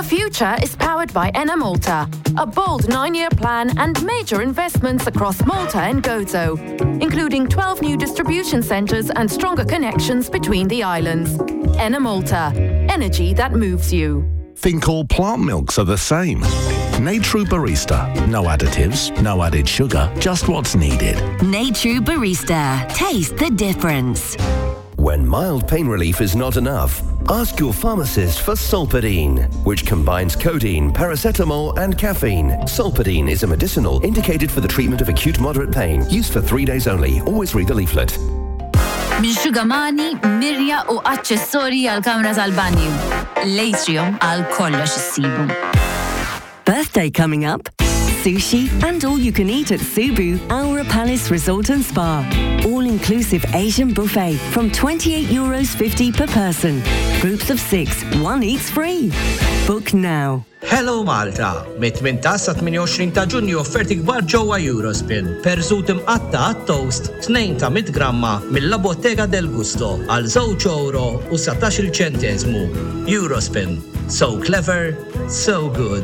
future is powered by Enna Malta, a bold 9-year plan and major investments across Malta and Gozo, including 12 new distribution centres and stronger connections between the islands. Enna Malta, energy that moves you. Think all plant milks are the same. Natru Barista. No additives, no added sugar, just what's needed. Natru Barista. Taste the difference. When mild pain relief is not enough, ask your pharmacist for Solpadeine, which combines codeine, paracetamol and caffeine. Solpadeine is a medicinal indicated for the treatment of acute moderate pain. Used for 3 days only. Always read the leaflet. Min xugamani, mirja u aċċessorji għal-kamra tal-banju. L-Atrium għal kollox issibu. Birthday coming up? Sushi and all you can eat at Subu, Aura Palace Resort and Spa. All-inclusive Asian buffet from €28.50 per person. Groups of 6, 1 eats free. Book now. Hello Malta! Mit-18 sa 28 ta' Ġunju offerti kbar ġewwa Eurospin. Persut imqatta għat-toast 2 ta' 100 gramma mill-La Bottega del Gusto għal €2 u 17 ċenteżmu. Eurospin. So clever, so good.